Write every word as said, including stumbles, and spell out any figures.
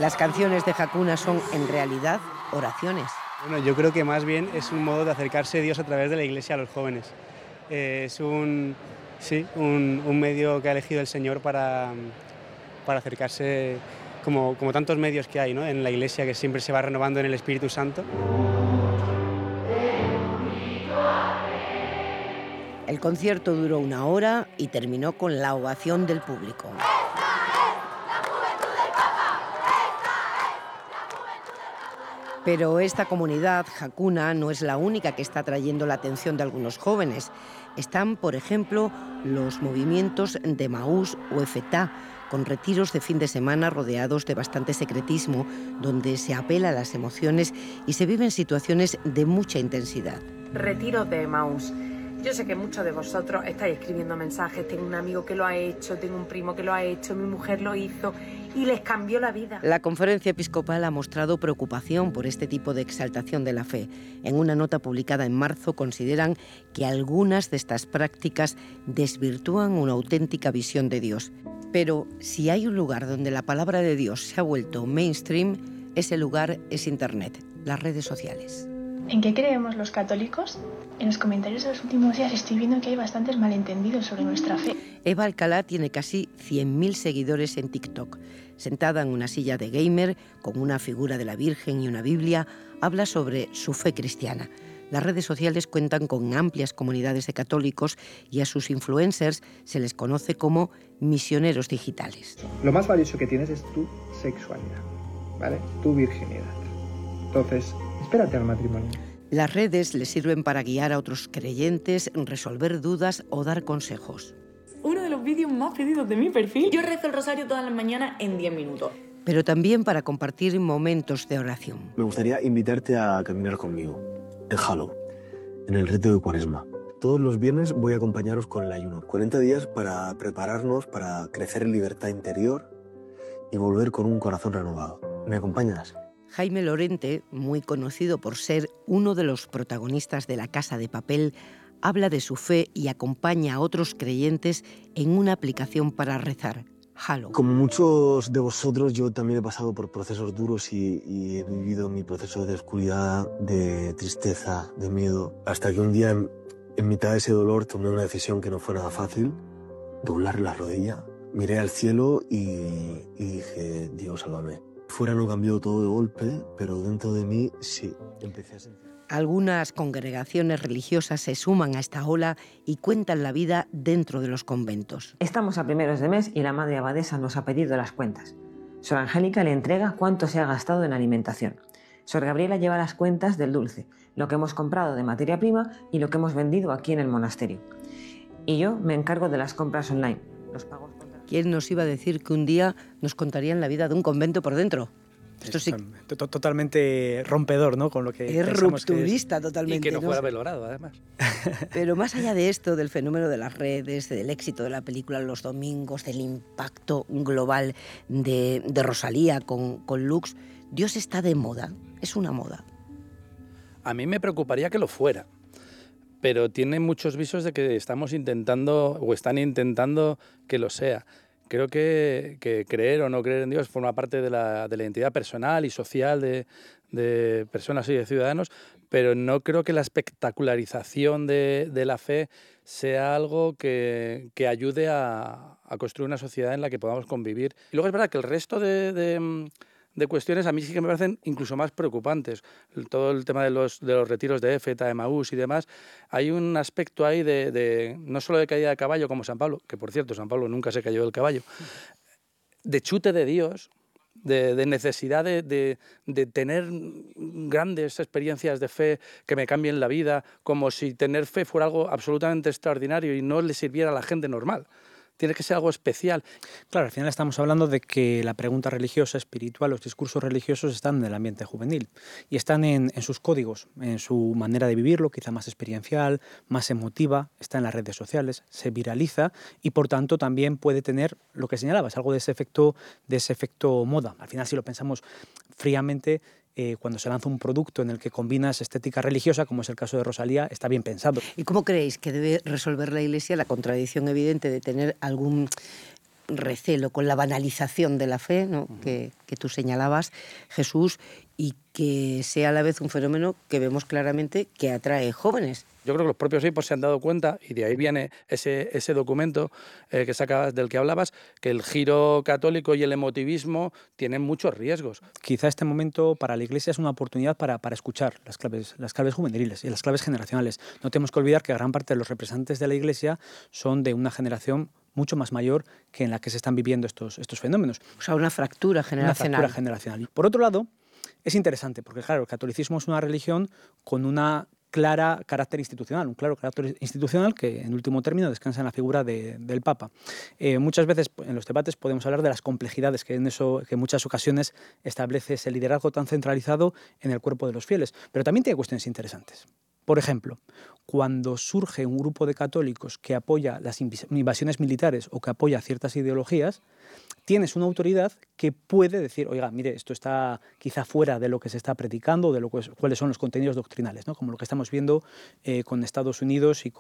Las canciones de Hakuna son, en realidad, oraciones. Bueno, yo creo que más bien es un modo de acercarse a Dios a través de la Iglesia a los jóvenes. Eh, es un, sí, un, un medio que ha elegido el Señor para, para acercarse, como, como tantos medios que hay, ¿no?, en la Iglesia, que siempre se va renovando en el Espíritu Santo. El concierto duró una hora y terminó con la ovación del público. Pero esta comunidad, Hakuna, no es la única que está atrayendo la atención de algunos jóvenes. Están, por ejemplo, los movimientos de Emaús o Efetá, con retiros de fin de semana rodeados de bastante secretismo, donde se apela a las emociones y se viven situaciones de mucha intensidad. Retiros de Emaús. Yo sé que muchos de vosotros estáis escribiendo mensajes, tengo un amigo que lo ha hecho, tengo un primo que lo ha hecho, mi mujer lo hizo y les cambió la vida. La Conferencia Episcopal ha mostrado preocupación por este tipo de exaltación de la fe. En una nota publicada en marzo consideran que algunas de estas prácticas desvirtúan una auténtica visión de Dios. Pero si hay un lugar donde la palabra de Dios se ha vuelto mainstream, ese lugar es Internet, las redes sociales. ¿En qué creemos los católicos? En los comentarios de los últimos días estoy viendo que hay bastantes malentendidos sobre nuestra fe. Eva Alcalá tiene casi cien mil seguidores en TikTok. Sentada en una silla de gamer, con una figura de la Virgen y una Biblia, habla sobre su fe cristiana. Las redes sociales cuentan con amplias comunidades de católicos y a sus influencers se les conoce como misioneros digitales. Lo más valioso que tienes es tu sexualidad, ¿vale? Tu virginidad. Entonces, espérate al matrimonio. Las redes les sirven para guiar a otros creyentes, resolver dudas o dar consejos. Uno de los vídeos más pedidos de mi perfil. Yo rezo el rosario todas las mañanas en diez minutos. Pero también para compartir momentos de oración. Me gustaría invitarte a caminar conmigo, en Halo, en el reto de Cuaresma. Todos los viernes voy a acompañaros con el ayuno. cuarenta días para prepararnos, para crecer en libertad interior y volver con un corazón renovado. ¿Me acompañas? Jaime Lorente, muy conocido por ser uno de los protagonistas de La Casa de Papel, habla de su fe y acompaña a otros creyentes en una aplicación para rezar, Halo. Como muchos de vosotros, yo también he pasado por procesos duros y, y he vivido mi proceso de oscuridad, de tristeza, de miedo, hasta que un día, en, en mitad de ese dolor, tomé una decisión que no fue nada fácil, doblar la rodilla, miré al cielo y, y dije, Dios, sálvame. Fuera no cambió todo de golpe, pero dentro de mí sí, empecé a sentir. Algunas congregaciones religiosas se suman a esta ola y cuentan la vida dentro de los conventos. Estamos a primeros de mes y la madre abadesa nos ha pedido las cuentas. Sor Angélica le entrega cuánto se ha gastado en alimentación. Sor Gabriela lleva las cuentas del dulce, lo que hemos comprado de materia prima y lo que hemos vendido aquí en el monasterio. Y yo me encargo de las compras online, los pagos. ¿Quién nos iba a decir que un día nos contarían la vida de un convento por dentro? Esto sí. Totalmente rompedor, ¿no? Con lo que es rupturista, es. Totalmente. Y que no, no fuera valorado, además. Pero más allá de esto, del fenómeno de las redes, del éxito de la película Los Domingos, del impacto global de, de Rosalía con, con Lux, Dios está de moda, es una moda. A mí me preocuparía que lo fuera, pero tiene muchos visos de que estamos intentando, o están intentando que lo sea. Creo que, que creer o no creer en Dios forma parte de la, de la identidad personal y social de, de personas y de ciudadanos, pero no creo que la espectacularización de, de la fe sea algo que, que ayude a, a construir una sociedad en la que podamos convivir. Y luego es verdad que el resto de... de de cuestiones a mí sí que me parecen incluso más preocupantes. Todo el tema de los, de los retiros de Éfeta, Emaús y demás, hay un aspecto ahí de, de no solo de caída de caballo como San Pablo, que por cierto San Pablo nunca se cayó del caballo, de chute de Dios, de, de necesidad de, de, de tener grandes experiencias de fe que me cambien la vida, como si tener fe fuera algo absolutamente extraordinario y no le sirviera a la gente normal. Tiene que ser algo especial. Claro, al final estamos hablando de que la pregunta religiosa, espiritual, los discursos religiosos están en el ambiente juvenil y están en, en sus códigos, en su manera de vivirlo, quizá más experiencial, más emotiva, está en las redes sociales, se viraliza y por tanto también puede tener lo que señalabas, algo de ese efecto, de ese efecto moda. Al final, si lo pensamos fríamente, Eh, cuando se lanza un producto en el que combinas estética religiosa, como es el caso de Rosalía, está bien pensado. ¿Y cómo creéis que debe resolver la Iglesia la contradicción evidente de tener algún recelo con la banalización de la fe, ¿no? uh-huh. que, que tú señalabas, Jesús, y que sea a la vez un fenómeno que vemos claramente que atrae jóvenes. Yo creo que los propios obispos se han dado cuenta, y de ahí viene ese, ese documento eh, que sacabas, del que hablabas, que el giro católico y el emotivismo tienen muchos riesgos. Quizá este momento para la Iglesia es una oportunidad para, para escuchar las claves, las claves juveniles y las claves generacionales. No tenemos que olvidar que gran parte de los representantes de la Iglesia son de una generación mucho más mayor que en la que se están viviendo estos, estos fenómenos. O sea, una fractura generacional. Una fractura generacional. Por otro lado, es interesante, porque claro, el catolicismo es una religión con una clara carácter institucional, un claro carácter institucional que en último término descansa en la figura de, del Papa. Eh, muchas veces en los debates podemos hablar de las complejidades que en, eso, que en muchas ocasiones establece ese liderazgo tan centralizado en el cuerpo de los fieles, pero también tiene cuestiones interesantes. Por ejemplo, cuando surge un grupo de católicos que apoya las invasiones militares o que apoya ciertas ideologías, tienes una autoridad que puede decir, oiga, mire, esto está quizá fuera de lo que se está predicando, de lo que, cuáles son los contenidos doctrinales, ¿no? Como lo que estamos viendo eh, con Estados Unidos y con